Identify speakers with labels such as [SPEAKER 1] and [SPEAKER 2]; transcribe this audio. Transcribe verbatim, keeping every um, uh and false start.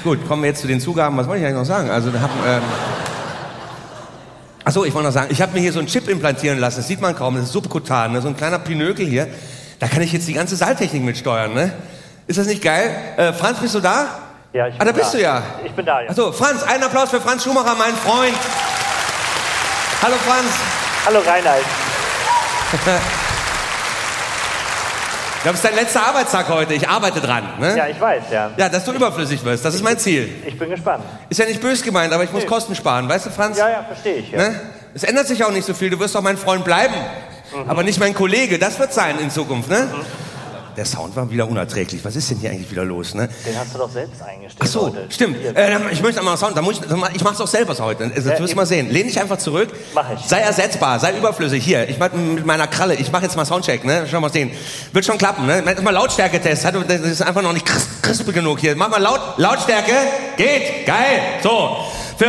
[SPEAKER 1] Gut, kommen wir jetzt zu den Zugaben. Was wollte ich eigentlich noch sagen? Also, wir haben, ähm Achso, ich wollte noch sagen, ich habe mir hier so einen Chip implantieren lassen. Das sieht man kaum, das ist subkutan, ne? So ein kleiner Pinökel hier. Da kann ich jetzt die ganze Saaltechnik mitsteuern, ne? Ist das nicht geil? Äh, Franz, bist du da?
[SPEAKER 2] Ja, ich bin
[SPEAKER 1] Ah, da
[SPEAKER 2] da.
[SPEAKER 1] bist du ja.
[SPEAKER 2] Ich bin da, ja.
[SPEAKER 1] Achso, Franz, einen Applaus für Franz Schumacher, mein Freund. Hallo, Franz.
[SPEAKER 2] Hallo, Reinhard.
[SPEAKER 1] Das ist dein letzter Arbeitstag heute. Ich arbeite dran, ne?
[SPEAKER 2] Ja, ich weiß, ja.
[SPEAKER 1] Ja, dass du überflüssig wirst, das ist mein Ziel.
[SPEAKER 2] Ich bin gespannt.
[SPEAKER 1] Ist ja nicht böse gemeint, aber ich muss
[SPEAKER 2] Nee.
[SPEAKER 1] Kosten sparen. Weißt du, Franz?
[SPEAKER 2] Ja, ja, verstehe ich. Ja.
[SPEAKER 1] Ne? Es ändert sich auch nicht so viel. Du wirst auch mein Freund bleiben. Mhm. Aber nicht mein Kollege. Das wird sein in Zukunft, ne? Mhm. Der Sound war wieder unerträglich. Was ist denn hier eigentlich wieder los, ne?
[SPEAKER 2] Den hast du doch selbst eingestellt.
[SPEAKER 1] Ach so,
[SPEAKER 2] heute.
[SPEAKER 1] stimmt. Äh, ich möchte einmal Sound. Da muss ich ich mach's auch selber heute. Das
[SPEAKER 2] Ja,
[SPEAKER 1] wirst du mal sehen. Lehn dich einfach zurück.
[SPEAKER 2] Mach ich.
[SPEAKER 1] Sei ersetzbar. Sei überflüssig. Hier, ich mach mit meiner Kralle. Ich mache jetzt mal Soundcheck, ne? Schau mal sehen. Wird schon klappen, ne? Mach mal Lautstärketest. Das ist einfach noch nicht crisp genug hier. Mach mal laut. Lautstärke. Geht. Geil. So.